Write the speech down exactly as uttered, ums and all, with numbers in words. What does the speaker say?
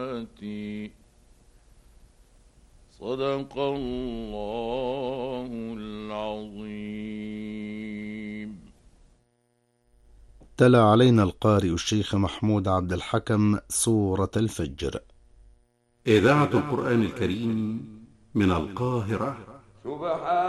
صدق الله العظيم. تلا علينا القارئ الشيخ محمود عبد الحكم سورة الفجر. إذاعة القرآن الكريم من القاهرة. سبحان